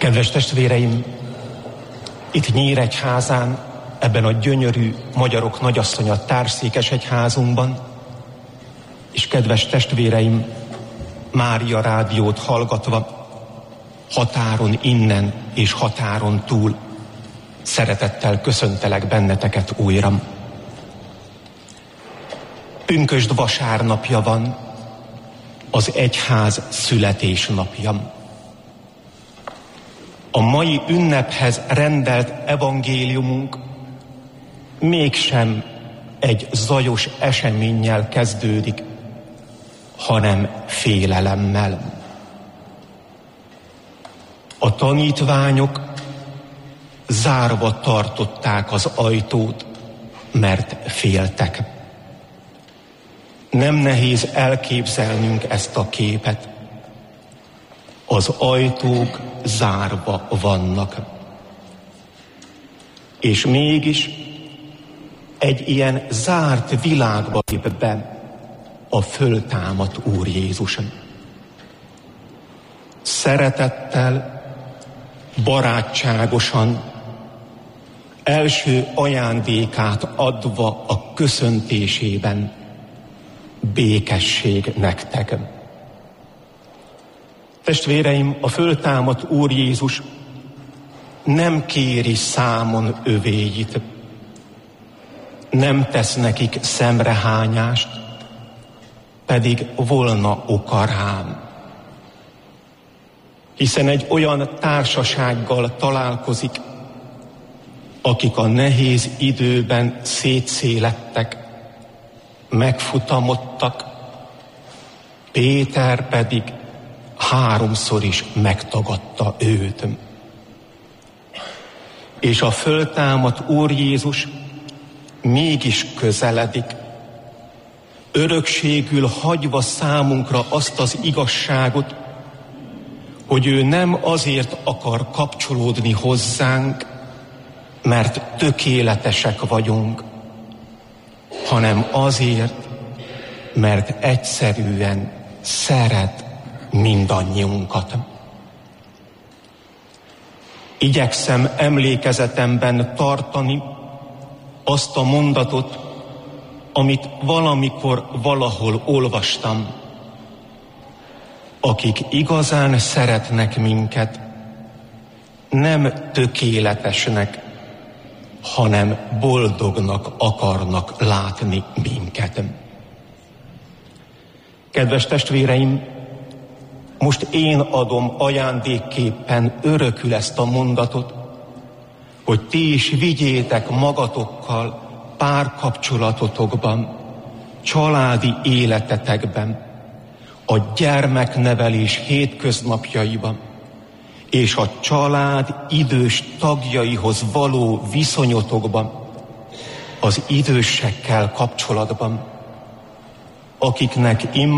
Kedves testvéreim, itt Nyíregyházán, ebben a gyönyörű Magyarok Nagyasszonya társszékesegyházunkban, és kedves testvéreim, Mária rádiót hallgatva, határon innen és határon túl, szeretettel köszöntelek benneteket újra. Pünkösd vasárnapja van, az egyház születésnapja. A mai ünnephez rendelt evangéliumunk mégsem egy zajos eseménnyel kezdődik, hanem félelemmel. A tanítványok zárva tartották az ajtót, mert féltek. Nem nehéz elképzelnünk ezt a képet. Az ajtók zárva vannak. És mégis egy ilyen zárt világba lép be a föltámadt Úr Jézus. Szeretettel, barátságosan, első ajándékát adva a köszöntésében: békesség nektek. Testvéreim, a föltámadt Úr Jézus nem kéri számon övéit, nem tesz nekik szemrehányást, pedig volna oka rám. Hiszen egy olyan társasággal találkozik, akik a nehéz időben szétszélettek, megfutamodtak, Péter pedig 3-szor is megtagadta őt. És a föltámadt Úr Jézus mégis közeledik, örökségül hagyva számunkra azt az igazságot, hogy ő nem azért akar kapcsolódni hozzánk, mert tökéletesek vagyunk, hanem azért, mert egyszerűen szeret mindannyiunkat. Igyekszem emlékezetemben tartani azt a mondatot, amit valamikor valahol olvastam. Akik igazán szeretnek minket, nem tökéletesnek, hanem boldognak akarnak látni minket. Kedves testvéreim, most én adom ajándékképpen örökül ezt a mondatot, hogy ti is vigyétek magatokkal párkapcsolatotokban, családi életetekben, a gyermeknevelés hétköznapjaiban, és a család idős tagjaihoz való viszonyotokban, az idősekkel kapcsolatban, akiknek